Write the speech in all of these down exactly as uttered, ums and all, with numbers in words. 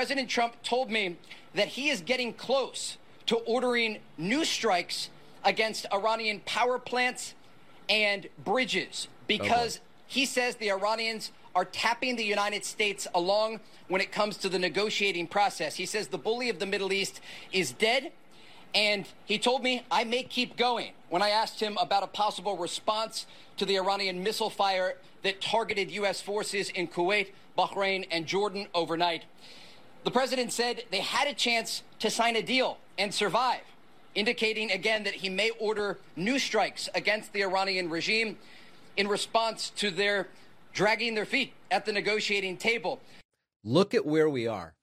President Trump told me that he is getting close to ordering new strikes against Iranian power plants and bridges because oh he says the Iranians are tapping the United States along when it comes to the negotiating process. He says the bully of the Middle East is dead, and he told me I may keep going when I asked him about a possible response to the Iranian missile fire that targeted U S forces in Kuwait, Bahrain, and Jordan overnight. The president said they had a chance to sign a deal and survive, indicating again that he may order new strikes against the Iranian regime in response to their dragging their feet at the negotiating table. Look at where we are.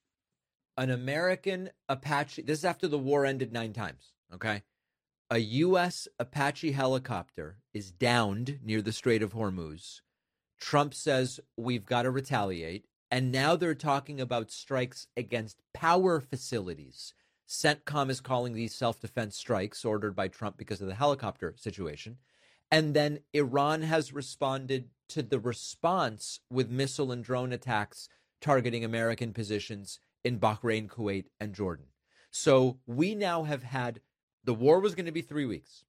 An American Apache, this is after the war ended nine times, okay? A U S Apache helicopter is downed near the Strait of Hormuz. Trump says we've got to retaliate. And now they're talking about strikes against power facilities. CENTCOM is calling these self-defense strikes ordered by Trump because of the helicopter situation. And then Iran has responded to the response with missile and drone attacks targeting American positions in Bahrain, Kuwait, and Jordan. So we now have had, the war was going to be three weeks.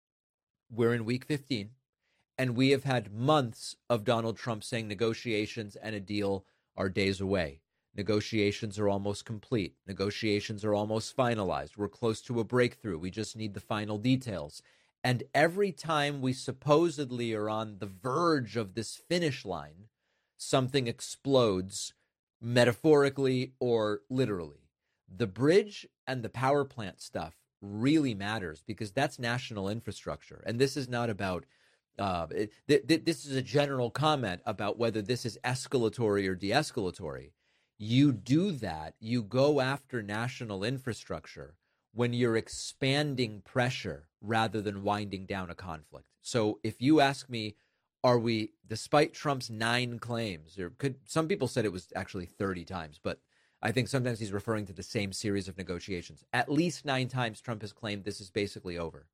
We're in week fifteen. And we have had months of Donald Trump saying negotiations and a deal are days away. Negotiations are almost complete. Negotiations are almost finalized. We're close to a breakthrough. We just need the final details. And every time we supposedly are on the verge of this finish line, something explodes, metaphorically or literally. The bridge and the power plant stuff really matters because that's national infrastructure. And this is not about Uh, it, th- th- this is a general comment about whether this is escalatory or de-escalatory. You do that, you go after national infrastructure when you're expanding pressure rather than winding down a conflict. So if you ask me, are we, despite Trump's nine claims, or could some people said it was actually thirty times, but I think sometimes he's referring to the same series of negotiations. At least nine times Trump has claimed this is basically over.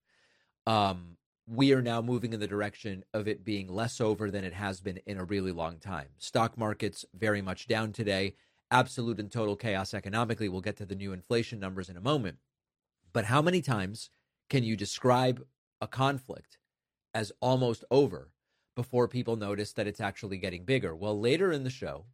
Um, we are now moving in the direction of it being less over than it has been in a really long time. Stock markets very much down today. Absolute and total chaos economically. We'll get to the new inflation numbers in a moment. But how many times can you describe a conflict as almost over before people notice that it's actually getting bigger? Well, later in the show,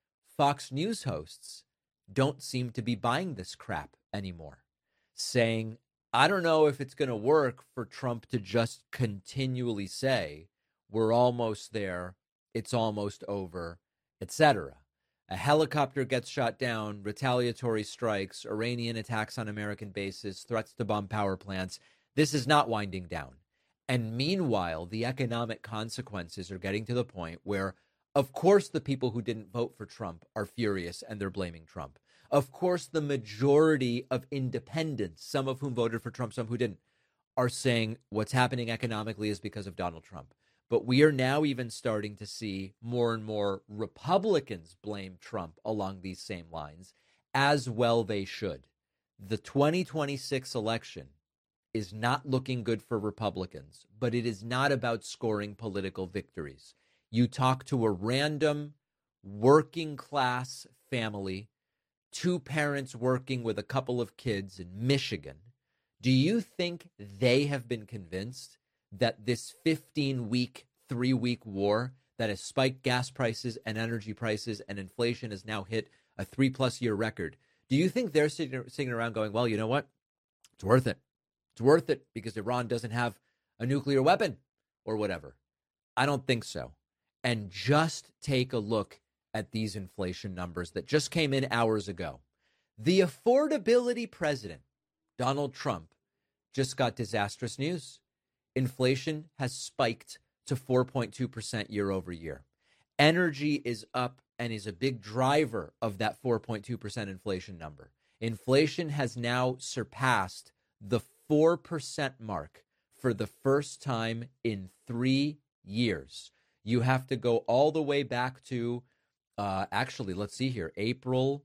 Fox News hosts don't seem to be buying this crap anymore, saying, I don't know if it's going to work for Trump to just continually say, we're almost there, it's almost over, et cetera. A helicopter gets shot down, retaliatory strikes, Iranian attacks on American bases, threats to bomb power plants. This is not winding down. And meanwhile, the economic consequences are getting to the point where, of course, the people who didn't vote for Trump are furious and they're blaming Trump. Of course, the majority of independents, some of whom voted for Trump, some who didn't, are saying what's happening economically is because of Donald Trump. But we are now even starting to see more and more Republicans blame Trump along these same lines, as well they should. The twenty twenty-six election is not looking good for Republicans, but it is not about scoring political victories. You talk to a random working class family, two parents working with a couple of kids in Michigan. Do you think they have been convinced that this fifteen-week, three-week war that has spiked gas prices and energy prices and inflation has now hit a three-plus year record? Do you think they're sitting, sitting around going, well, you know what? It's worth it. It's worth it because Iran doesn't have a nuclear weapon or whatever. I don't think so. And just take a look at these inflation numbers that just came in hours ago. The affordability president, Donald Trump, just got disastrous news. Inflation has spiked to four point two percent year over year. Energy is up and is a big driver of that four point two percent inflation number. Inflation has now surpassed the four percent mark for the first time in three years. You have to go all the way back to, uh, actually, let's see here, April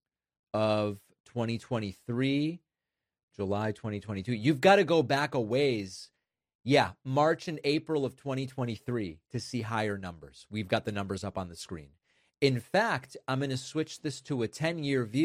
of twenty twenty-three, July twenty twenty-two. You've got to go back a ways. Yeah, March and April of twenty twenty-three to see higher numbers. We've got the numbers up on the screen. In fact, I'm going to switch this to a ten-year view.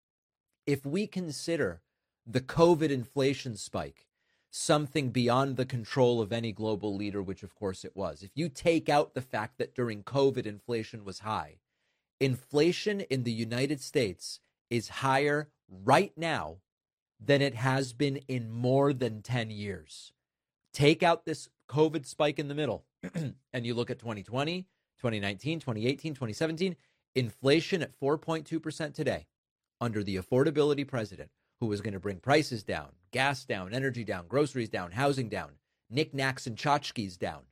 If we consider the COVID inflation spike something beyond the control of any global leader, which of course it was, if you take out the fact that during COVID inflation was high, inflation in the United States is higher right now than it has been in more than ten years. Take out this COVID spike in the middle, and you look at twenty twenty, twenty nineteen, twenty eighteen, twenty seventeen, inflation at four point two percent today under the affordability president who was going to bring prices down, gas down, energy down, groceries down, housing down, knickknacks and tchotchkes down,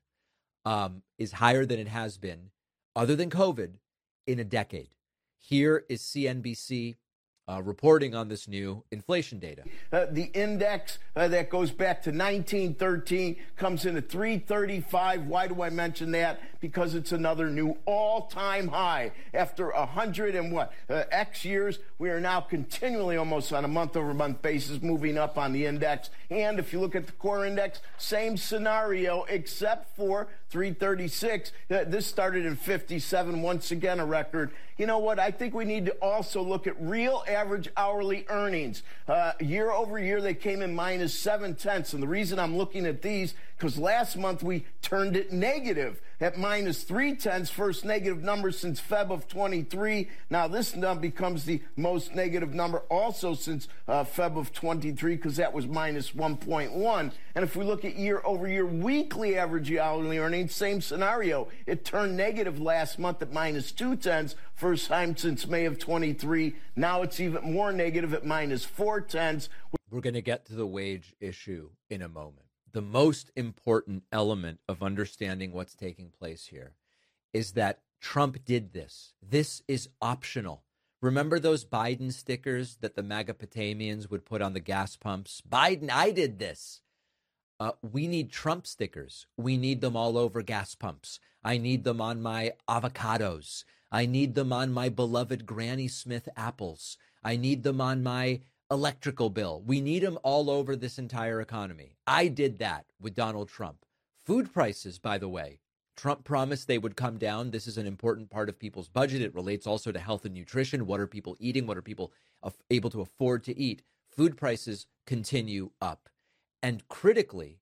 um, is higher than it has been, other than COVID, in a decade. Here is C N B C uh, reporting on this new inflation data. Uh, the index uh, that goes back to nineteen thirteen comes in at three thirty-five. Why do I mention that? Because it's another new all-time high. After a hundred and what, uh, X years, we are now continually almost on a month-over-month basis moving up on the index. And if you look at the core index, same scenario, except for three thirty-six. Uh, this started in fifty-seven, once again a record. You know what? I think we need to also look at real average hourly earnings. Uh, year over year, they came in minus seven tenths. And the reason I'm looking at these, because last month we turned it negative at minus three tenths, first negative number since February of twenty-three. Now this number becomes the most negative number also since uh, February of twenty-three, because that was minus one point one. And if we look at year over year weekly average hourly earnings, same scenario. It turned negative last month at minus two tenths, first time since May of twenty-three. Now it's even more negative at minus four tenths. We're going to get to the wage issue in a moment. The most important element of understanding what's taking place here is that Trump did this. This is optional. Remember those Biden stickers that the Magapotamians would put on the gas pumps? Biden, I did this. Uh, we need Trump stickers. We need them all over gas pumps. I need them on my avocados. I need them on my beloved Granny Smith apples. I need them on my electrical bill. We need them all over this entire economy. I did that with Donald Trump. Food prices, by the way, Trump promised they would come down. This is an important part of people's budget. It relates also to health and nutrition. What are people eating? What are people able to afford to eat? Food prices continue up. And critically,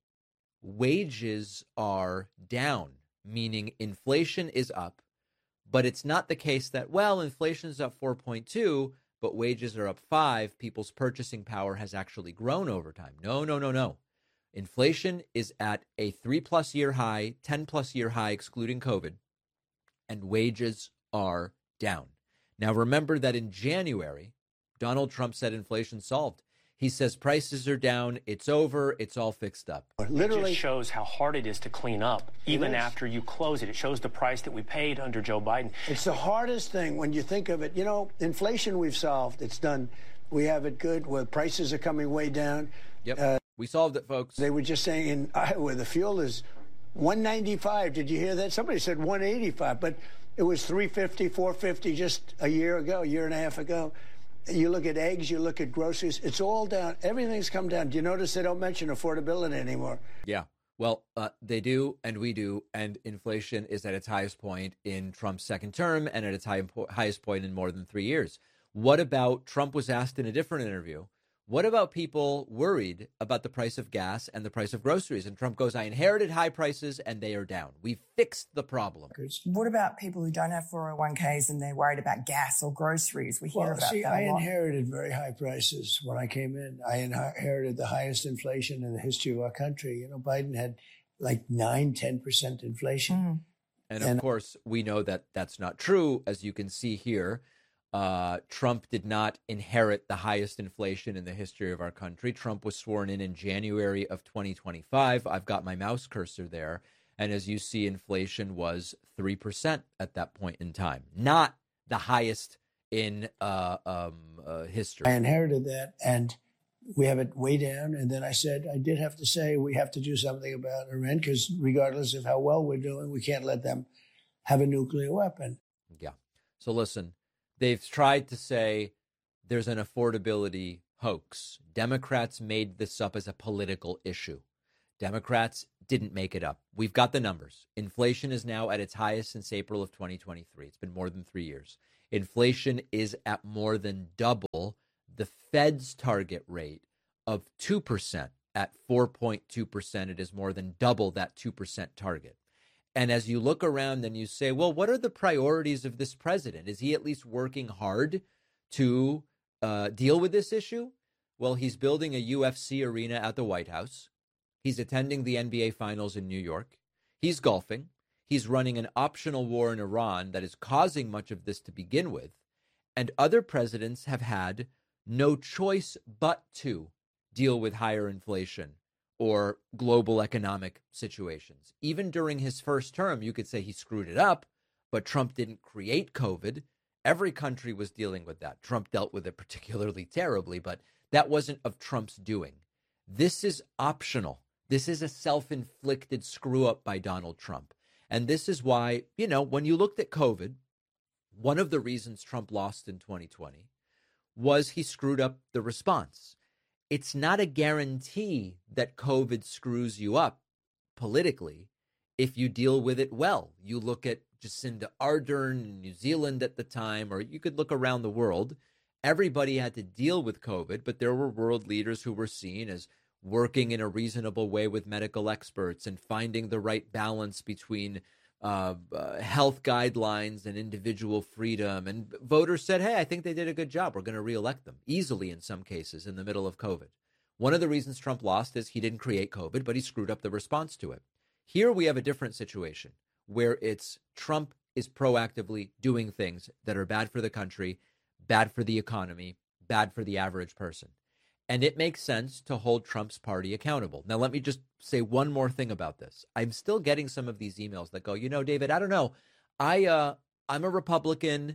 wages are down, meaning inflation is up. But it's not the case that, well, inflation is up four point two, but wages are up five. People's purchasing power has actually grown over time. No, no, no, no. Inflation is at a three-plus year high, ten-plus year high, excluding COVID, and wages are down. Now, remember that in January, Donald Trump said inflation solved. He says prices are down, it's over, it's all fixed up. Literally, it just shows how hard it is to clean up, even after you close it. It shows the price that we paid under Joe Biden. It's the hardest thing when you think of it. You know, inflation we've solved. It's done. We have it good. Where prices are coming way down. Yep, uh, we solved it, folks. They were just saying in Iowa the fuel is one ninety-five. Did you hear that? Somebody said one eighty-five, but it was three fifty, four fifty just a year ago, a year and a half ago. You look at eggs, you look at groceries, it's all down. Everything's come down. Do you notice they don't mention affordability anymore? Yeah, well, uh, they do, and we do, and inflation is at its highest point in Trump's second term and at its high, highest point in more than three years. What about, Trump was asked in a different interview, what about people worried about the price of gas and the price of groceries? And Trump goes, I inherited high prices and they are down. We fixed the problem. What about people who don't have four oh one k's and they're worried about gas or groceries? We hear well, about see, that I a lot. inherited very high prices when I came in. I inherited the highest inflation in the history of our country. You know, Biden had like nine, ten percent inflation. Mm. And of and, course, we know that that's not true. As you can see here, Uh, Trump did not inherit the highest inflation in the history of our country. Trump was sworn in in January of twenty twenty-five. I've got my mouse cursor there. And as you see, inflation was three percent at that point in time, not the highest in uh, um, uh, history. I inherited that, and we have it way down. And then I said, I did have to say we have to do something about Iran, because regardless of how well we're doing, we can't let them have a nuclear weapon. Yeah. So listen. They've tried to say there's an affordability hoax. Democrats made this up as a political issue. Democrats didn't make it up. We've got the numbers. Inflation is now at its highest since April of twenty twenty-three. It's been more than three years. Inflation is at more than double the Fed's target rate of two percent. At four point two percent, it is more than double that two percent target. And as you look around and you say, well, what are the priorities of this president? Is he at least working hard to uh, deal with this issue? Well, he's building a U F C arena at the White House. He's attending the N B A Finals in New York. He's golfing. He's running an optional war in Iran that is causing much of this to begin with. And other presidents have had no choice but to deal with higher inflation or global economic situations. Even during his first term, you could say he screwed it up, but Trump didn't create COVID. Every country was dealing with that. Trump dealt with it particularly terribly, but that wasn't of Trump's doing. This is optional. This is a self-inflicted screw up by Donald Trump. And this is why, you know, when you looked at COVID, one of the reasons Trump lost in twenty twenty was he screwed up the response. It's not a guarantee that COVID screws you up politically if you deal with it well. You look at Jacinda Ardern in New Zealand at the time, or you could look around the world. Everybody had to deal with COVID, but there were world leaders who were seen as working in a reasonable way with medical experts and finding the right balance between uh, uh, health guidelines and individual freedom. And voters said, hey, I think they did a good job. We're going to reelect them easily in some cases in the middle of COVID. One of the reasons Trump lost is he didn't create COVID, but he screwed up the response to it. Here we have a different situation where it's Trump is proactively doing things that are bad for the country, bad for the economy, bad for the average person. And it makes sense to hold Trump's party accountable. Now, let me just say one more thing about this. I'm still getting some of these emails that go, you know, David, I don't know. I, uh, I'm a Republican.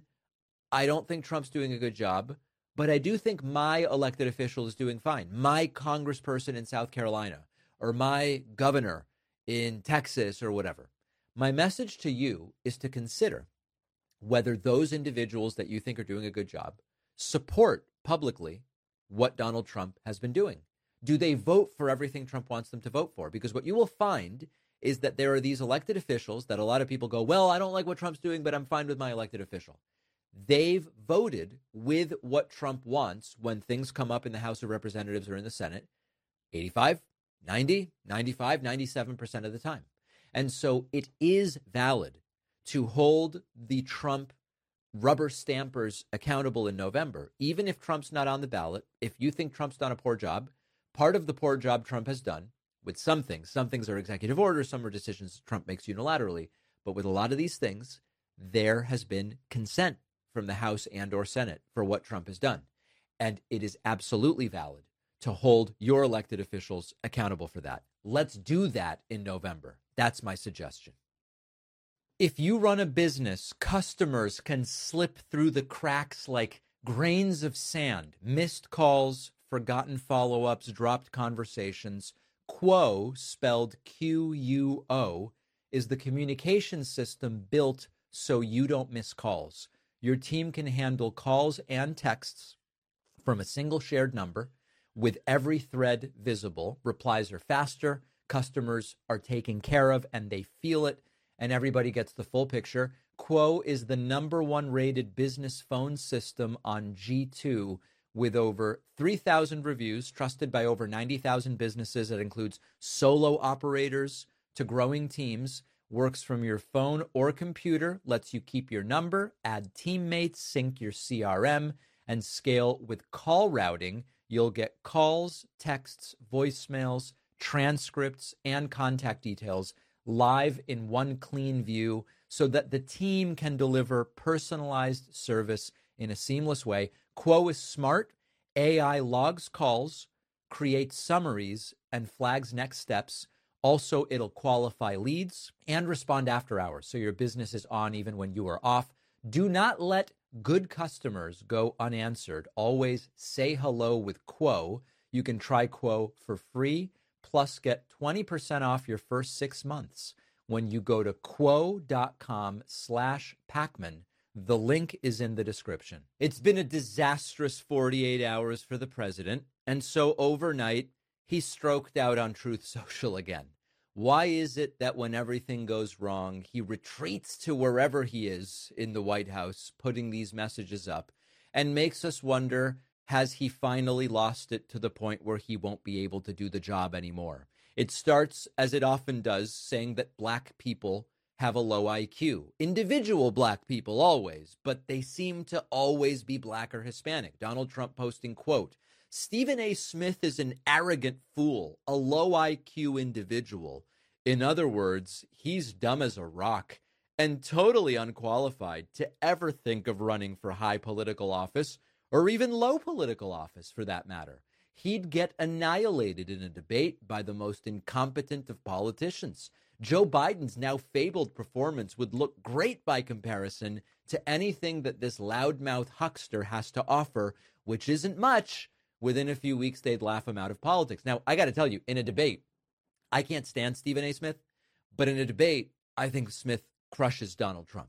I don't think Trump's doing a good job, but I do think my elected official is doing fine. My congressperson in South Carolina or my governor in Texas or whatever. My message to you is to consider whether those individuals that you think are doing a good job support publicly what Donald Trump has been doing. Do they vote for everything Trump wants them to vote for? Because what you will find is that there are these elected officials that a lot of people go, well, I don't like what Trump's doing, but I'm fine with my elected official. They've voted with what Trump wants when things come up in the House of Representatives or in the Senate, eighty-five, ninety, ninety-five, ninety-seven percent of the time. And so it is valid to hold the Trump rubber stampers accountable in November, even if Trump's not on the ballot. If you think Trump's done a poor job, part of the poor job Trump has done with some things, some things are executive orders, some are decisions Trump makes unilaterally. But with a lot of these things, there has been consent from the House and or Senate for what Trump has done. And it is absolutely valid to hold your elected officials accountable for that. Let's do that in November. That's my suggestion. If you run a business, customers can slip through the cracks like grains of sand, missed calls, forgotten follow-ups, dropped conversations. Quo, spelled Q U O, is the communication system built so you don't miss calls. Your team can handle calls and texts from a single shared number with every thread visible. Replies are faster, customers are taken care of, and they feel it, and everybody gets the full picture. Quo is the number one rated business phone system on G two with over three thousand reviews, trusted by over ninety thousand businesses. That includes solo operators to growing teams. Works from your phone or computer, lets you keep your number, add teammates, sync your C R M, and scale with call routing. You'll get calls, texts, voicemails, transcripts, and contact details live in one clean view so that the team can deliver personalized service in a seamless way. Quo is smart. A I logs calls, creates summaries, and flags next steps. Also, it'll qualify leads and respond after hours, so your business is on even when you are off. Do not let good customers go unanswered. Always say hello with Quo. You can try Quo for free, plus get twenty percent off your first six months when you go to quo.com slash Pacman. The link is in the description. It's been a disastrous forty-eight hours for the president, and so overnight, he stroked out on Truth Social again. Why is it that when everything goes wrong, he retreats to wherever he is in the White House, putting these messages up, and makes us wonder, has he finally lost it to the point where he won't be able to do the job anymore? It starts, as it often does, saying that black people have a low I Q. Individual black people always, but they seem to always be black or Hispanic. Donald Trump posting, quote, Stephen A. Smith is an arrogant fool, a low I Q individual. In other words, he's dumb as a rock and totally unqualified to ever think of running for high political office or even low political office for that matter. He'd get annihilated in a debate by the most incompetent of politicians. Joe Biden's now fabled performance would look great by comparison to anything that this loudmouth huckster has to offer, which isn't much. Within a few weeks, they'd laugh him out of politics. Now, I got to tell you, in a debate, I can't stand Stephen A. Smith, but in a debate, I think Smith crushes Donald Trump.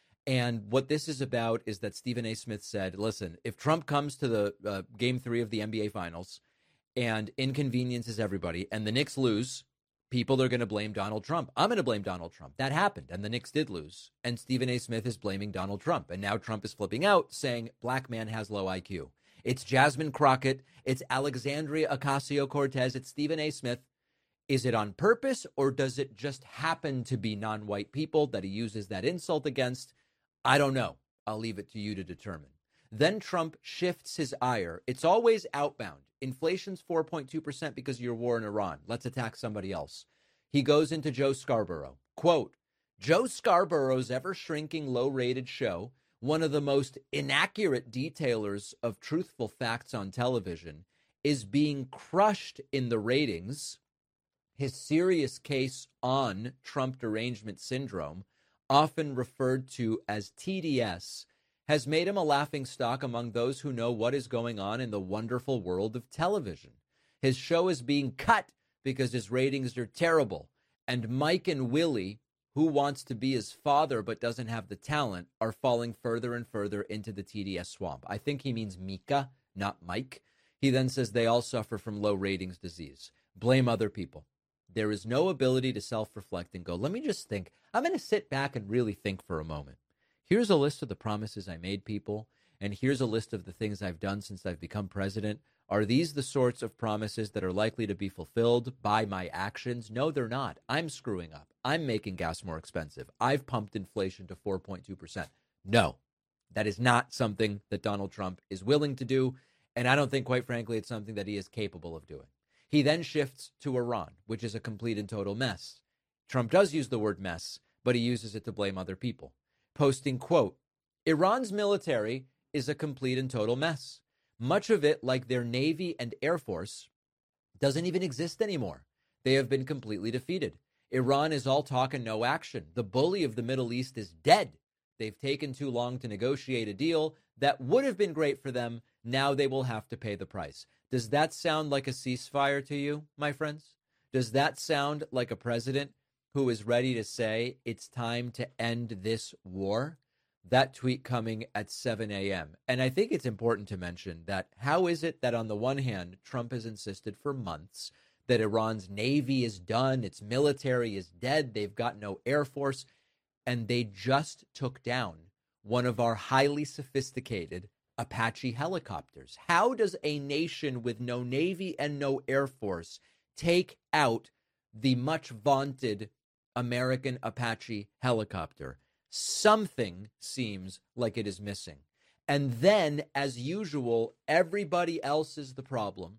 And what this is about is that Stephen A. Smith said, listen, if Trump comes to the uh, game three of the N B A Finals and inconveniences everybody and the Knicks lose, people are going to blame Donald Trump. I'm going to blame Donald Trump. That happened, and the Knicks did lose. And Stephen A. Smith is blaming Donald Trump. And now Trump is flipping out, saying black man has low I Q. It's Jasmine Crockett. It's Alexandria Ocasio-Cortez. It's Stephen A. Smith. Is it on purpose, or does it just happen to be non-white people that he uses that insult against? I don't know. I'll leave it to you to determine. Then Trump shifts his ire. It's always outbound. Inflation's four point two percent because of your war in Iran. Let's attack somebody else. He goes into Joe Scarborough. Quote, Joe Scarborough's ever-shrinking, low-rated show, one of the most inaccurate detailers of truthful facts on television, is being crushed in the ratings. His serious case on Trump derangement syndrome, often referred to as T D S, has made him a laughingstock among those who know what is going on in the wonderful world of television. His show is being cut because his ratings are terrible, and Mike and Willie, who wants to be his father but doesn't have the talent, are falling further and further into the T D S swamp. I think he means Mika, not Mike. He then says they all suffer from low ratings disease. Blame other people. There is no ability to self-reflect and go, let me just think. I'm going to sit back and really think for a moment. Here's a list of the promises I made people, and here's a list of the things I've done since I've become president. Are these the sorts of promises that are likely to be fulfilled by my actions? No, they're not. I'm screwing up. I'm making gas more expensive. I've pumped inflation to four point two percent. No, that is not something that Donald Trump is willing to do, and I don't think, quite frankly, it's something that he is capable of doing. He then shifts to Iran, which is a complete and total mess. Trump does use the word mess, but he uses it to blame other people. Posting, quote, Iran's military is a complete and total mess. Much of it, like their Navy and Air Force, doesn't even exist anymore. They have been completely defeated. Iran is all talk and no action. The bully of the Middle East is dead. They've taken too long to negotiate a deal that would have been great for them. Now they will have to pay the price. Does that sound like a ceasefire to you, my friends? Does that sound like a president who is ready to say it's time to end this war? That tweet coming at seven a.m. And I think it's important to mention that how is it that on the one hand, Trump has insisted for months that Iran's Navy is done, its military is dead, they've got no Air Force, and they just took down one of our highly sophisticated Apache helicopters. How does a nation with no Navy and no Air Force take out the much vaunted American Apache helicopter? Something seems like it is missing. And then, as usual, everybody else is the problem.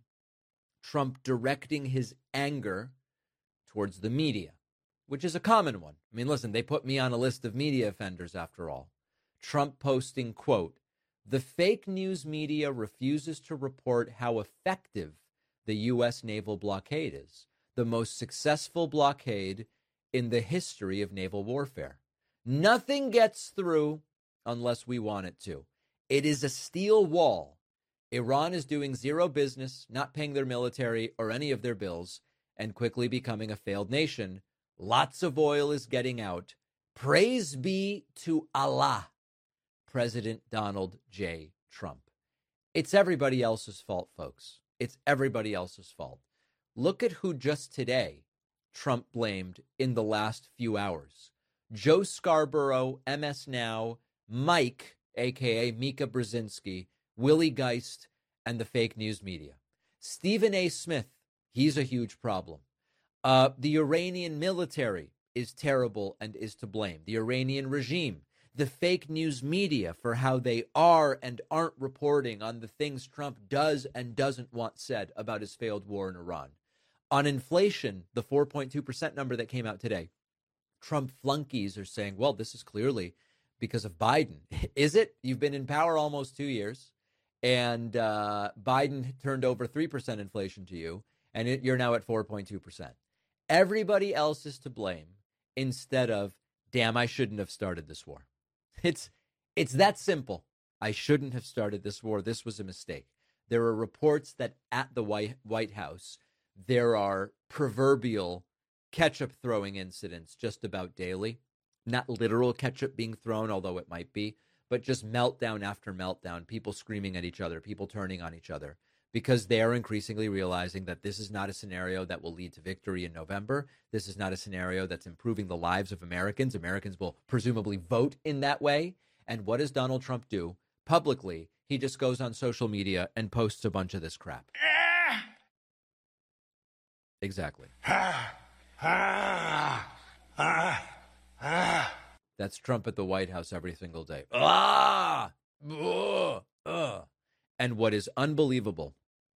Trump directing his anger towards the media, which is a common one. I mean, listen, they put me on a list of media offenders after all. Trump posting, quote, the fake news media refuses to report how effective the U S naval blockade is, the most successful blockade in the history of naval warfare. Nothing gets through unless we want it to. It is a steel wall. Iran is doing zero business, not paying their military or any of their bills, and quickly becoming a failed nation. Lots of oil is getting out. Praise be to Allah. President Donald J. Trump. It's everybody else's fault, folks. It's everybody else's fault. Look at who just today Trump blamed in the last few hours. Joe Scarborough, M S Now, Mike, a k a. Mika Brzezinski, Willie Geist, and the fake news media. Stephen A. Smith, he's a huge problem. Uh, the Iranian military is terrible and is to blame. The Iranian regime, the fake news media for how they are and aren't reporting on the things Trump does and doesn't want said about his failed war in Iran. On inflation, the four point two percent number that came out today, Trump flunkies are saying, well, this is clearly because of Biden. Is it? You've been in power almost two years, and uh, Biden turned over three percent inflation to you, and it, you're now at four point two percent. Everybody else is to blame instead of, damn, I shouldn't have started this war. It's it's that simple. I shouldn't have started this war. This was a mistake. There are reports that at the White, White House, there are proverbial ketchup throwing incidents just about daily. Not literal ketchup being thrown, although it might be, but just meltdown after meltdown, people screaming at each other, people turning on each other, because they are increasingly realizing that this is not a scenario that will lead to victory in November. This is not a scenario that's improving the lives of Americans. Americans will presumably vote in that way. And what does Donald Trump do? Publicly, he just goes on social media and posts a bunch of this crap. Exactly. That's Trump at the White House every single day. Ah! Ugh! Ugh! And what is unbelievable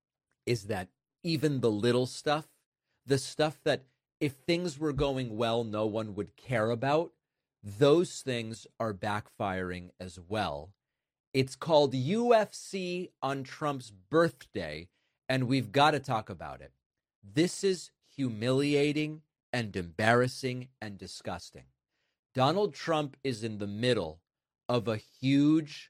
is that even the little stuff, the stuff that if things were going well, no one would care about, those things are backfiring as well. It's called U F C on Trump's birthday, and we've got to talk about it. This is humiliating and embarrassing and disgusting. Donald Trump is in the middle of a huge,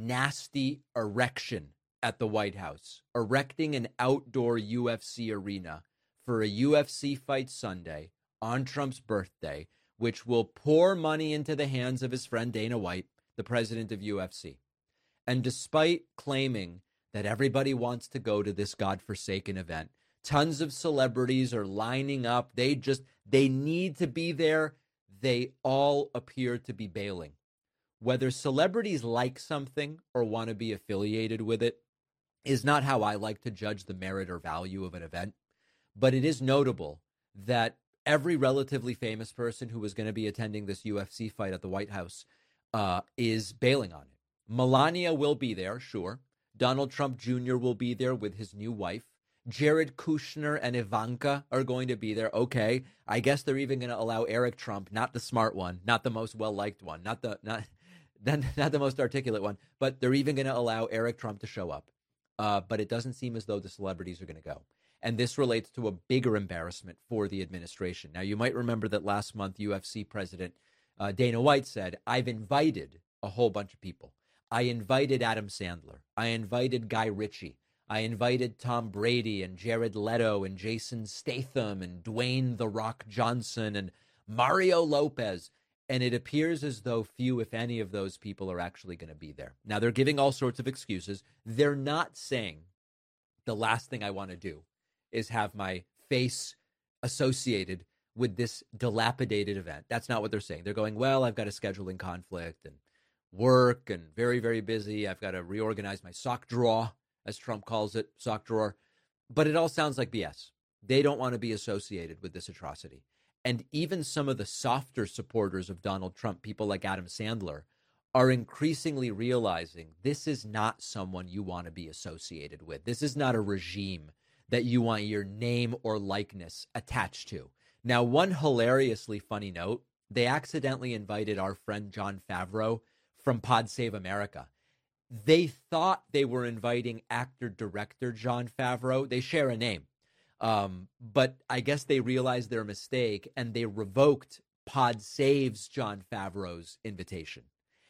nasty erection at the White House, erecting an outdoor U F C arena for a U F C fight Sunday on Trump's birthday, which will pour money into the hands of his friend Dana White, the president of U F C. And despite claiming that everybody wants to go to this godforsaken event, tons of celebrities are lining up. They just, they need to be there. They all appear to be bailing. Whether celebrities like something or want to be affiliated with it is not how I like to judge the merit or value of an event. But it is notable that every relatively famous person who was going to be attending this U F C fight at the White House uh, is bailing on it. Melania will be there, sure. Donald Trump Junior will be there with his new wife. Jared Kushner and Ivanka are going to be there. Okay, I guess they're even going to allow Eric Trump, not the smart one, not the most well-liked one, not the not, not the most articulate one, but they're even going to allow Eric Trump to show up. Uh, but it doesn't seem as though the celebrities are going to go. And this relates to a bigger embarrassment for the administration. Now, you might remember that last month, U F C president uh, Dana White said, I've invited a whole bunch of people. I invited Adam Sandler. I invited Guy Ritchie. I invited Tom Brady and Jared Leto and Jason Statham and Dwayne The Rock Johnson and Mario Lopez. And it appears as though few, if any, of those people are actually going to be there. Now, they're giving all sorts of excuses. They're not saying the last thing I want to do is have my face associated with this dilapidated event. That's not what they're saying. They're going, well, I've got a scheduling conflict and work and very, very busy. I've got to reorganize my sock drawer, as Trump calls it, sock drawer. But it all sounds like B S. They don't want to be associated with this atrocity. And even some of the softer supporters of Donald Trump, people like Adam Sandler, are increasingly realizing this is not someone you want to be associated with. This is not a regime that you want your name or likeness attached to. Now, one hilariously funny note, they accidentally invited our friend Jon Favreau from Pod Save America. They thought they were inviting actor-director Jon Favreau. They share a name. Um, but I guess they realized their mistake and they revoked Pod Save's Jon Favreau's invitation.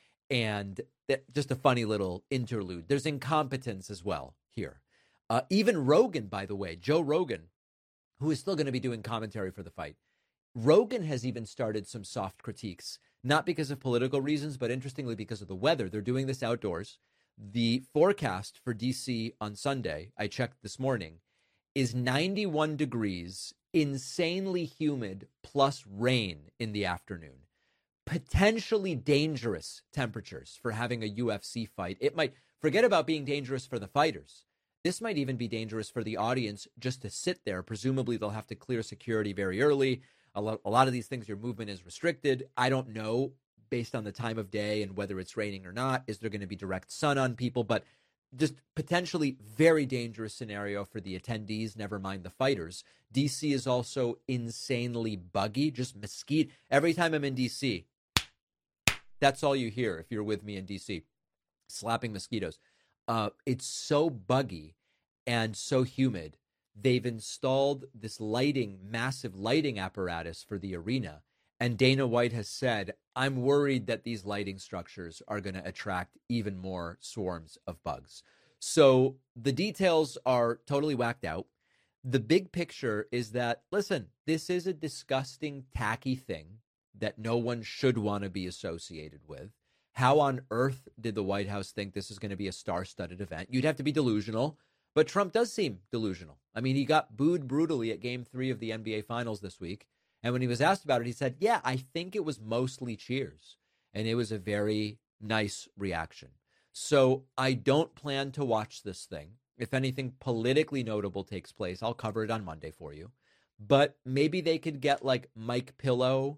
And th- just a funny little interlude. There's incompetence as well here. Uh, even Rogan, by the way, Joe Rogan, who is still going to be doing commentary for the fight, Rogan has even started some soft critiques, not because of political reasons, but interestingly because of the weather. They're doing this outdoors. The forecast for D C on Sunday, I checked this morning, is ninety-one degrees, insanely humid, plus rain in the afternoon. Potentially dangerous temperatures for having a U F C fight. It might, forget about being dangerous for the fighters. This might even be dangerous for the audience just to sit there. Presumably they'll have to clear security very early. A lot, a lot of these things, your movement is restricted. I don't know, based on the time of day and whether it's raining or not, is there going to be direct sun on people? But just potentially very dangerous scenario for the attendees, never mind the fighters. D C is also insanely buggy, just mesquite. Every time I'm in D C, that's all you hear if you're with me in D C, slapping mosquitoes. Uh, it's so buggy and so humid. They've installed this lighting, massive lighting apparatus for the arena. And Dana White has said, I'm worried that these lighting structures are going to attract even more swarms of bugs. So the details are totally whacked out. The big picture is that, listen, this is a disgusting, tacky thing that no one should want to be associated with. How on earth did the White House think this is going to be a star-studded event? You'd have to be delusional, but Trump does seem delusional. I mean, he got booed brutally at Game three of the N B A Finals this week. And when he was asked about it, he said, yeah, I think it was mostly cheers. And it was a very nice reaction. So I don't plan to watch this thing. If anything politically notable takes place, I'll cover it on Monday for you. But maybe they could get like Mike Pillow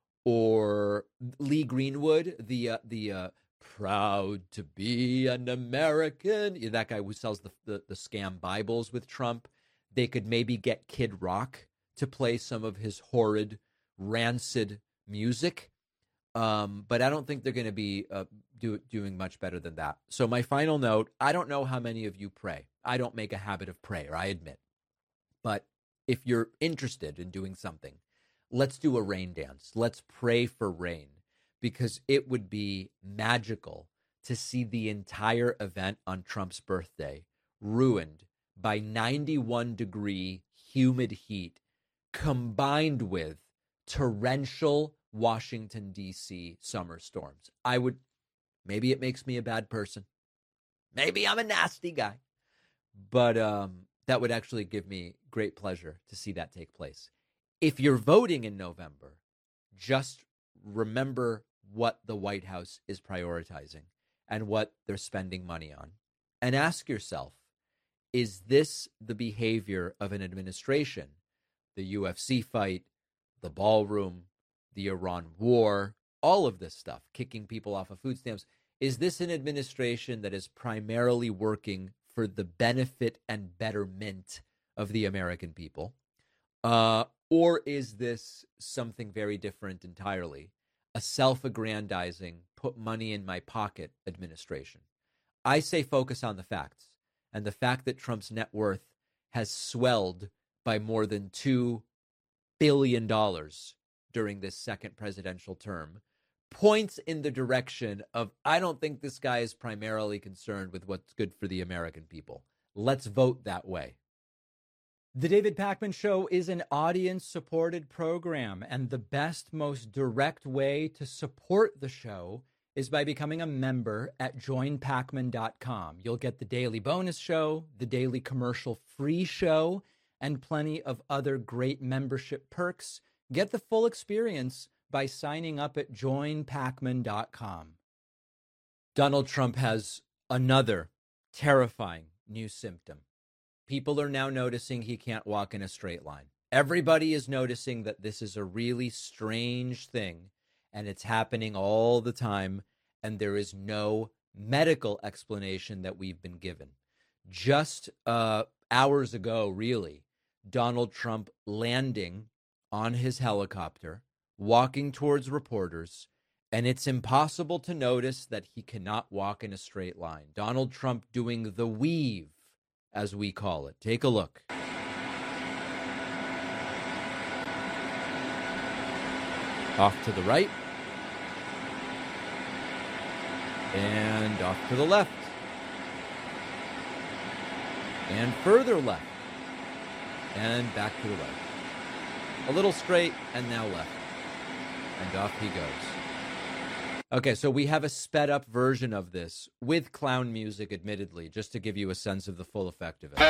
or Lee Greenwood, the uh, the uh, proud to be an American, you know, that guy who sells the, the, the scam Bibles with Trump. They could maybe get Kid Rock to play some of his horrid, rancid music. Um, but I don't think they're going to be uh, do, doing much better than that. So my final note, I don't know how many of you pray. I don't make a habit of prayer, I admit. But if you're interested in doing something, let's do a rain dance. Let's pray for rain, because it would be magical to see the entire event on Trump's birthday ruined by ninety-one degree humid heat combined with torrential Washington, D C summer storms. I would, maybe it makes me a bad person. Maybe I'm a nasty guy. But um, that would actually give me great pleasure to see that take place. If you're voting in November, just remember what the White House is prioritizing and what they're spending money on. And ask yourself, is this the behavior of an administration? The U F C fight, the ballroom, the Iran war, all of this stuff, kicking people off of food stamps. Is this an administration that is primarily working for the benefit and betterment of the American people? Uh, or is this something very different entirely? A self-aggrandizing, put money in my pocket administration? I say focus on the facts. And the fact that Trump's net worth has swelled by more than two billion dollars during this second presidential term points in the direction of, I don't think this guy is primarily concerned with what's good for the American people. Let's vote that way. The David Pakman Show is an audience-supported program, and the best, most direct way to support the show is by becoming a member at join pakman dot com. You'll get the daily bonus show, the daily commercial-free show, and plenty of other great membership perks. Get the full experience by signing up at join pakman dot com. Donald Trump has another terrifying new symptom. People are now noticing he can't walk in a straight line. Everybody is noticing that this is a really strange thing, and it's happening all the time, and there is no medical explanation that we've been given. Just uh, hours ago, really, Donald Trump landing on his helicopter, walking towards reporters, and it's impossible to notice that he cannot walk in a straight line. Donald Trump doing the weave, as we call it. Take a look. Off to the right. And off to the left. And further left. And back to the right. A little straight and now left. And off he goes. Okay, so we have a sped up version of this with clown music, admittedly, just to give you a sense of the full effect of it.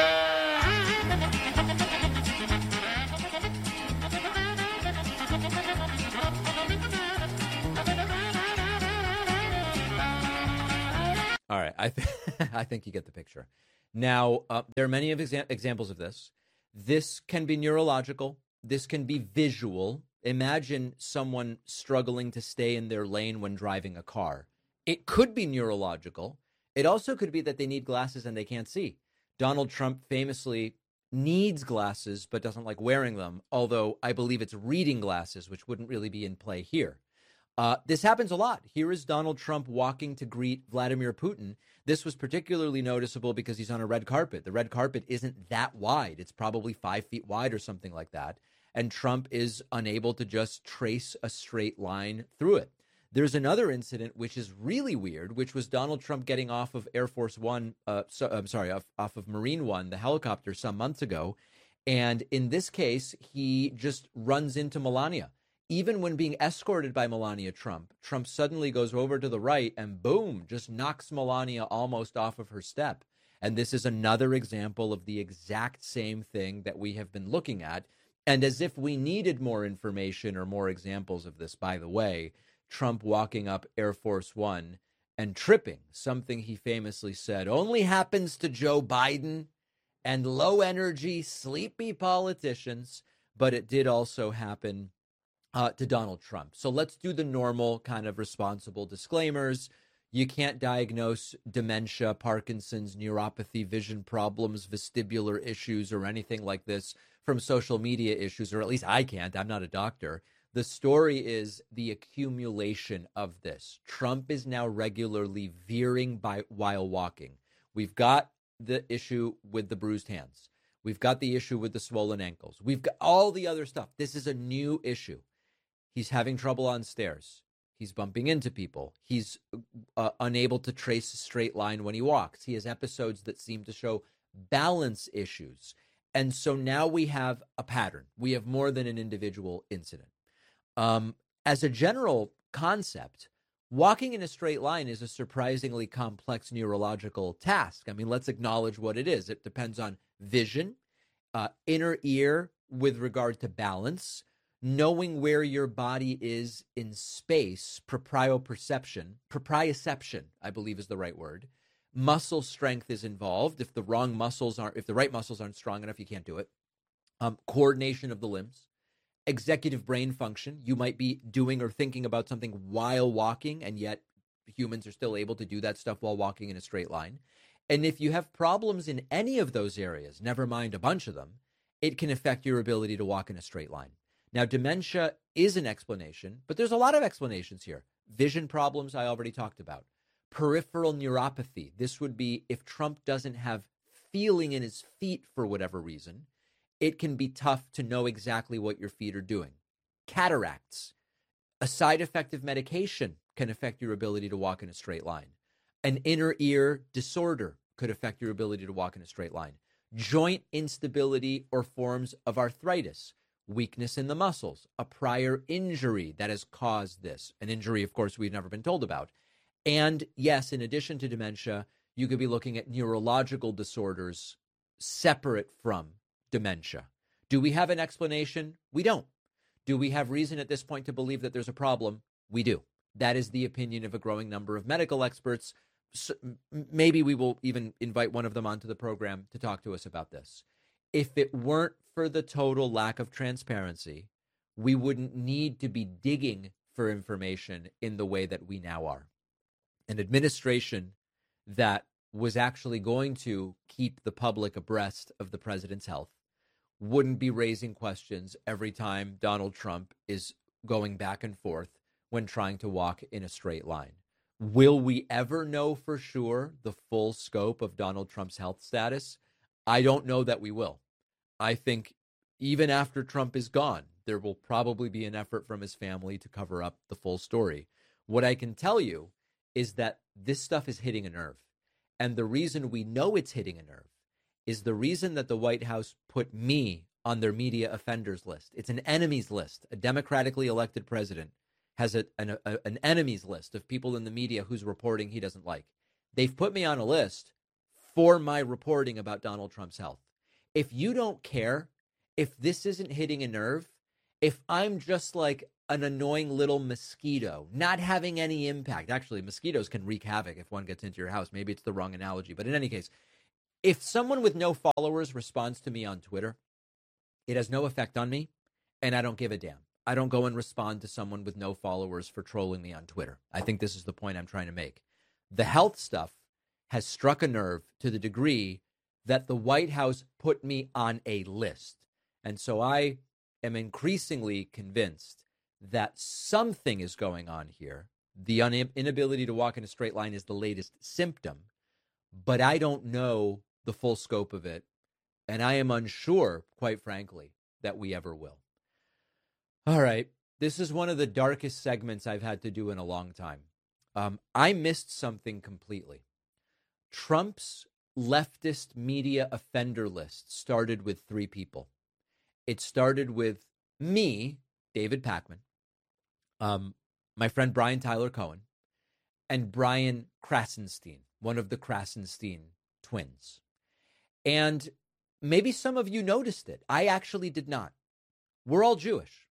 All right, I, th- I think you get the picture. Now, uh, there are many of exa- examples of this. This can be neurological. This can be visual. Imagine someone struggling to stay in their lane when driving a car. It could be neurological. It also could be that they need glasses and they can't see. Donald Trump famously needs glasses but doesn't like wearing them, although I believe it's reading glasses, which wouldn't really be in play here. Uh, this happens a lot. Here is Donald Trump walking to greet Vladimir Putin. This was particularly noticeable because he's on a red carpet. The red carpet isn't that wide. It's probably five feet wide or something like that. And Trump is unable to just trace a straight line through it. There's another incident which is really weird, which was Donald Trump getting off of Air Force One, uh, so, I'm sorry, off, off of Marine One, the helicopter, some months ago. And in this case, he just runs into Melania. Even when being escorted by Melania Trump, Trump suddenly goes over to the right and boom, just knocks Melania almost off of her step. And this is another example of the exact same thing that we have been looking at. And as if we needed more information or more examples of this, by the way, Trump walking up Air Force One and tripping, something he famously said only happens to Joe Biden and low energy, sleepy politicians, but it did also happen Uh, to Donald Trump. So let's do the normal kind of responsible disclaimers. You can't diagnose dementia, Parkinson's, neuropathy, vision problems, vestibular issues, or anything like this from social media issues, or at least I can't. I'm not a doctor. The story is the accumulation of this. Trump is now regularly veering by while walking. We've got the issue with the bruised hands. We've got the issue with the swollen ankles. We've got all the other stuff. This is a new issue. He's having trouble on stairs. He's bumping into people. He's uh, unable to trace a straight line when he walks. He has episodes that seem to show balance issues. And so now we have a pattern. We have more than an individual incident. Um, as a general concept, walking in a straight line is a surprisingly complex neurological task. I mean, let's acknowledge what it is. It depends on vision, uh, inner ear with regard to balance, knowing where your body is in space, proprioception, proprioception, I believe is the right word. Muscle strength is involved. If the wrong muscles aren't, if the right muscles aren't strong enough, you can't do it. Um, coordination of the limbs, executive brain function. You might be doing or thinking about something while walking, and yet humans are still able to do that stuff while walking in a straight line. And if you have problems in any of those areas, never mind a bunch of them, it can affect your ability to walk in a straight line. Now, dementia is an explanation, but there's a lot of explanations here. Vision problems, I already talked about. Peripheral neuropathy. This would be if Trump doesn't have feeling in his feet for whatever reason, it can be tough to know exactly what your feet are doing. Cataracts. A side effect of medication can affect your ability to walk in a straight line. An inner ear disorder could affect your ability to walk in a straight line. Joint instability or forms of arthritis. Weakness in the muscles, a prior injury that has caused this, an injury, of course, we've never been told about. And yes, in addition to dementia, you could be looking at neurological disorders separate from dementia. Do we have an explanation? We don't. Do we have reason at this point to believe that there's a problem? We do. That is the opinion of a growing number of medical experts. So maybe we will even invite one of them onto the program to talk to us about this. If it weren't for the total lack of transparency, we wouldn't need to be digging for information in the way that we now are. An administration that was actually going to keep the public abreast of the president's health wouldn't be raising questions every time Donald Trump is going back and forth when trying to walk in a straight line. Will we ever know for sure the full scope of Donald Trump's health status? I don't know that we will. I think even after Trump is gone, there will probably be an effort from his family to cover up the full story. What I can tell you is that this stuff is hitting a nerve. And the reason we know it's hitting a nerve is the reason that the White House put me on their media offenders list. It's an enemies list. A democratically elected president has a, an, a, an enemies list of people in the media whose reporting he doesn't like. They've put me on a list for my reporting about Donald Trump's health. If you don't care, if this isn't hitting a nerve, if I'm just like an annoying little mosquito, not having any impact. Actually, mosquitoes can wreak havoc if one gets into your house. Maybe it's the wrong analogy. But in any case, if someone with no followers responds to me on Twitter, it has no effect on me, and I don't give a damn. I don't go and respond to someone with no followers for trolling me on Twitter. I think this is the point I'm trying to make. The health stuff has struck a nerve to the degree that the White House put me on a list. And so I am increasingly convinced that something is going on here. The un- inability to walk in a straight line is the latest symptom, but I don't know the full scope of it. And I am unsure, quite frankly, that we ever will. All right. This is one of the darkest segments I've had to do in a long time. Um, I missed something completely. Trump's leftist media offender list started with three people. It started with me, David Pakman, um, my friend Brian Tyler Cohen, and Brian Krasenstein, one of the Krasenstein twins. And maybe some of you noticed it. I actually did not. We're all Jewish.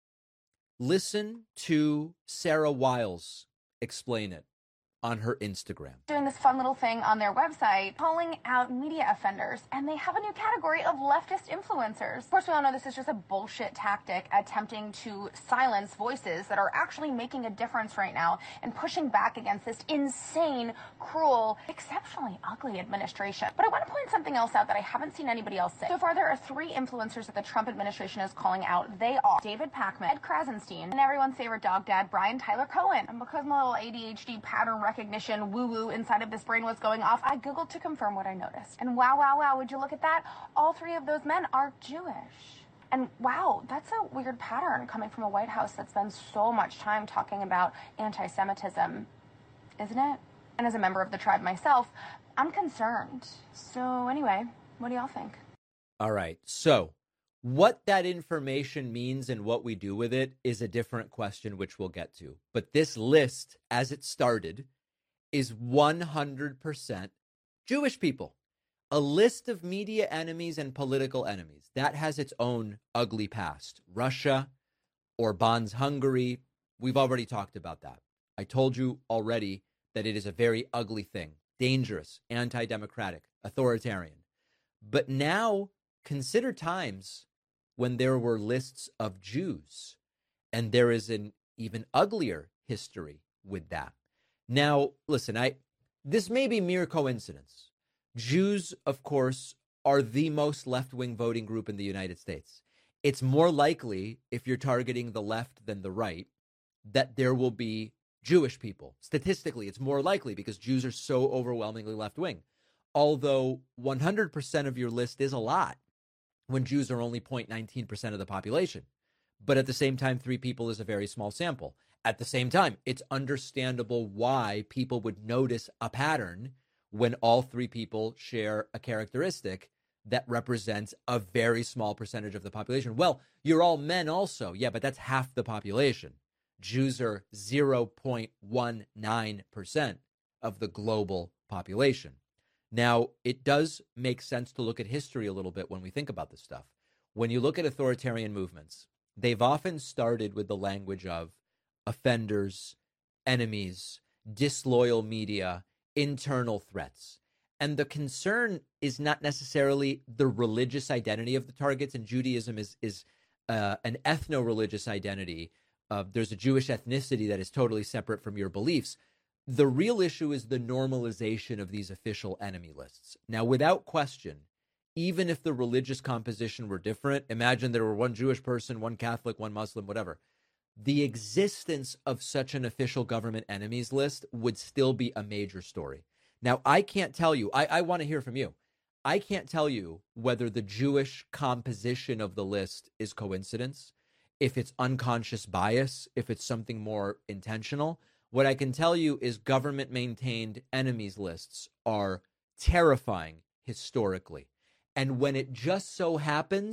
Listen to Sarah Wiles explain it on her Instagram. Doing this fun little thing on their website, calling out media offenders, and they have a new category of leftist influencers. Of course, we all know this is just a bullshit tactic attempting to silence voices that are actually making a difference right now and pushing back against this insane, cruel, exceptionally ugly administration. But I want to point something else out that I haven't seen anybody else say. So far, there are three influencers that the Trump administration is calling out. They are David Pakman, Ed Krasenstein, and everyone's favorite dog dad, Brian Tyler Cohen. And because my little A D H D pattern recognition woo-woo inside of this brain was going off, I Googled to confirm what I noticed. And wow, wow, wow, would you look at that? All three of those men are Jewish. And wow, that's a weird pattern coming from a White House that spends so much time talking about anti-Semitism, isn't it? And as a member of the tribe myself, I'm concerned. So anyway, what do y'all think? All right, so what that information means and what we do with it is a different question, which we'll get to. But this list, as it started, is one hundred percent Jewish people. A list of media enemies and political enemies. That has its own ugly past. Russia, Orban's Hungary, we've already talked about that. I told you already that it is a very ugly thing. Dangerous, anti-democratic, authoritarian. But now consider times when there were lists of Jews, and there is an even uglier history with that. Now, listen, I this may be mere coincidence. Jews, of course, are the most left-wing voting group in the United States. It's more likely, if you're targeting the left than the right, that there will be Jewish people. Statistically, it's more likely because Jews are so overwhelmingly left-wing. Although one hundred percent of your list is a lot when Jews are only zero point one nine percent of the population. But at the same time, three people is a very small sample. At the same time, it's understandable why people would notice a pattern when all three people share a characteristic that represents a very small percentage of the population. Well, you're all men also. Yeah, but that's half the population. Jews are zero point one nine percent of the global population. Now, it does make sense to look at history a little bit when we think about this stuff. When you look at authoritarian movements, they've often started with the language of offenders, enemies, disloyal media, internal threats. And the concern is not necessarily the religious identity of the targets, and Judaism is, is uh, an ethno-religious identity. Uh, there's a Jewish ethnicity that is totally separate from your beliefs. The real issue is the normalization of these official enemy lists. Now, without question, even if the religious composition were different, imagine there were one Jewish person, one Catholic, one Muslim, whatever. The existence of such an official government enemies list would still be a major story. Now, I can't tell you, I, I want to hear from you. I can't tell you whether the Jewish composition of the list is coincidence, if it's unconscious bias, if it's something more intentional. What I can tell you is government-maintained enemies lists are terrifying historically. And when it just so happens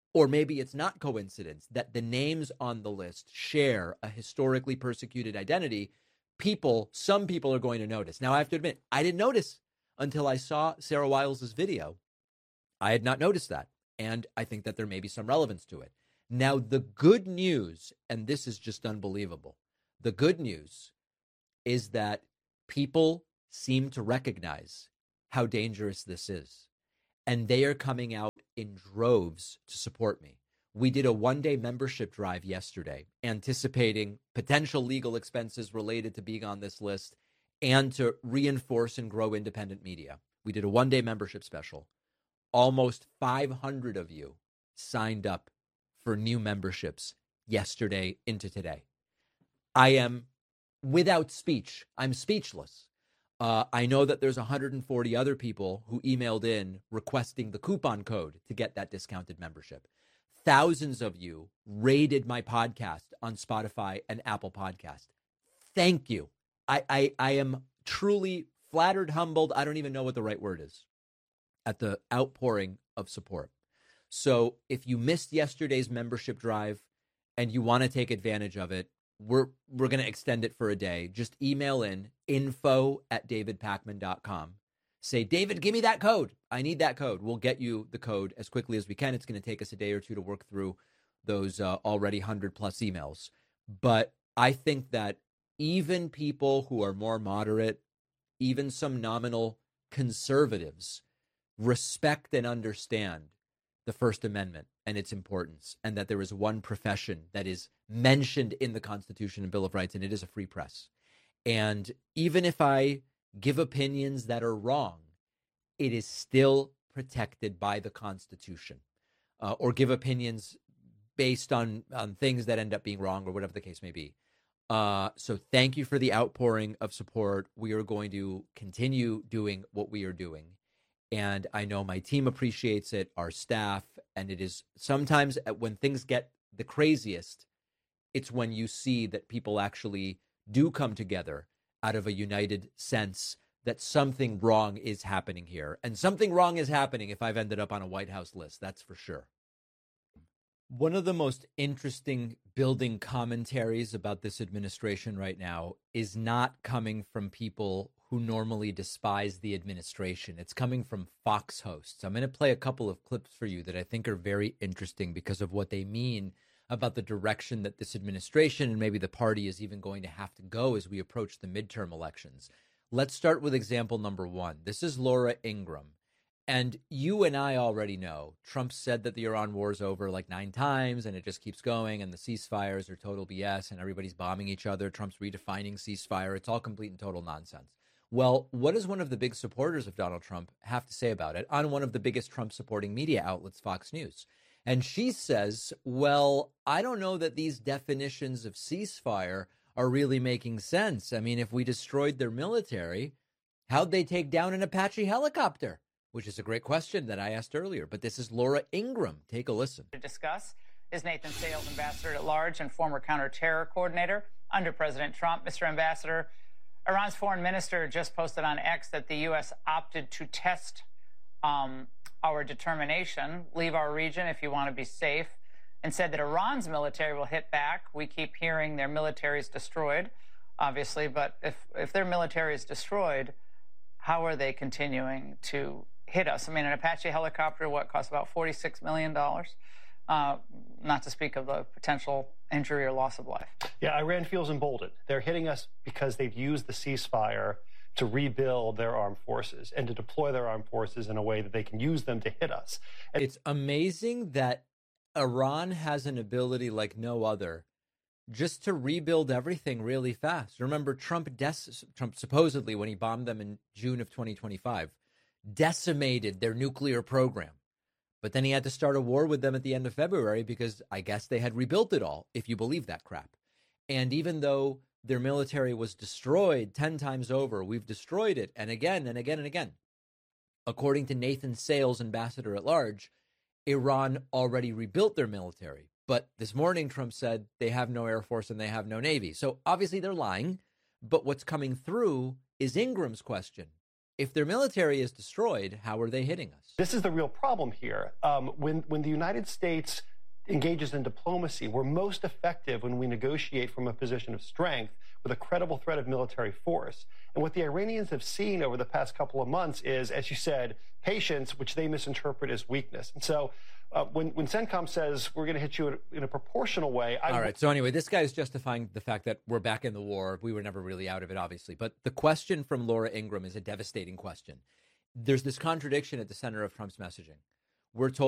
or maybe it's not coincidence that the names on the list share a historically persecuted identity, people, some people are going to notice. Now, I have to admit, I didn't notice until I saw Sarah Wiles's video. I had not noticed that, and I think that there may be some relevance to it. Now, the good news, and this is just unbelievable, the good news is that people seem to recognize how dangerous this is. And they are coming out in droves to support me. We did a one-day membership drive yesterday, anticipating potential legal expenses related to being on this list and to reinforce and grow independent media. We did a one-day membership special. Almost five hundred of you signed up for new memberships yesterday into today. I am without speech. I'm speechless. Uh, I know that there's one hundred forty other people who emailed in requesting the coupon code to get that discounted membership. Thousands of you rated my podcast on Spotify and Apple Podcast. Thank you. I, I, I am truly flattered, humbled. I don't even know what the right word is at the outpouring of support. So if you missed yesterday's membership drive and you want to take advantage of it, We're we're going to extend it for a day. Just email in info at david pakman dot com. Say, David, give me that code. I need that code. We'll get you the code as quickly as we can. It's going to take us a day or two to work through those uh, already one hundred plus emails. But I think that even people who are more moderate, even some nominal conservatives, respect and understand the First Amendment and its importance, and that there is one profession that is mentioned in the Constitution and Bill of Rights, and it is a free press. And even if I give opinions that are wrong, it is still protected by the Constitution, uh, or give opinions based on, on things that end up being wrong or whatever the case may be. Uh, so thank you for the outpouring of support. We are going to continue doing what we are doing. And I know my team appreciates it, our staff, and it is sometimes when things get the craziest, it's when you see that people actually do come together out of a united sense that something wrong is happening here. And something wrong is happening if I've ended up on a White House list, that's for sure. One of the most interesting building commentaries about this administration right now is not coming from people who normally despise the administration. It's coming from Fox hosts. I'm going to play a couple of clips for you that I think are very interesting because of what they mean about the direction that this administration and maybe the party is even going to have to go as we approach the midterm elections. Let's start with example number one. This is Laura Ingraham. And you and I already know Trump said that the Iran war is over like nine times and it just keeps going and the ceasefires are total B S and everybody's bombing each other. Trump's redefining ceasefire. It's all complete and total nonsense. Well, what does one of the big supporters of Donald Trump have to say about it on one of the biggest Trump supporting media outlets, Fox News? And she says, well, I don't know that these definitions of ceasefire are really making sense. I mean, if we destroyed their military, how'd they take down an Apache helicopter? Which is a great question that I asked earlier. But this is Laura Ingraham. Take a listen. To discuss is Nathan Sales, Ambassador at Large and former counterterror coordinator under President Trump. Mister Ambassador, Iran's foreign minister just posted on X that the U S opted to test um, our determination, leave our region if you want to be safe, and said that Iran's military will hit back. We keep hearing their military is destroyed, obviously, but if, if their military is destroyed, how are they continuing to hit us? I mean, an Apache helicopter, what, costs about forty-six million dollars, uh, not to speak of the potential injury or loss of life. Yeah, Iran feels emboldened. They're hitting us because they've used the ceasefire to rebuild their armed forces and to deploy their armed forces in a way that they can use them to hit us. And it's amazing that Iran has an ability like no other just to rebuild everything really fast. Remember, Trump, des- Trump supposedly, when he bombed them in June of twenty twenty-five, decimated their nuclear program. But then he had to start a war with them at the end of February because I guess they had rebuilt it all, if you believe that crap. And even though their military was destroyed ten times over, we've destroyed it, and again and again and again. According to Nathan Sales, Ambassador at Large, Iran already rebuilt their military. But this morning, Trump said they have no Air Force and they have no Navy. So obviously they're lying. But what's coming through is Ingram's question. if their military is destroyed, how are they hitting us? This is the real problem here. Um, when, when the United States engages in diplomacy, we're most effective when we negotiate from a position of strength with a credible threat of military force. And what the Iranians have seen over the past couple of months is, as you said, patience, which they misinterpret as weakness. And so uh, when, when CENTCOM says we're going to hit you in a, in a proportional way... I All right. So anyway, this guy is justifying the fact that we're back in the war. We were never really out of it, obviously. But the question from Laura Ingraham is a devastating question. There's this contradiction at the center of Trump's messaging. We're told